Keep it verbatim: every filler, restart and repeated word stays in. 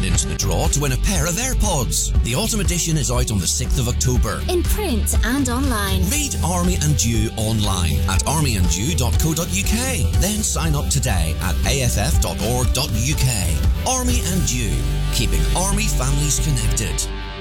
into the draw to win a pair of AirPods. The autumn edition is out on the sixth of October. In print and online. Read Army and You online at army and you dot co dot uk. Then sign up today at a f f dot org dot u k. Army and You, keeping Army families connected.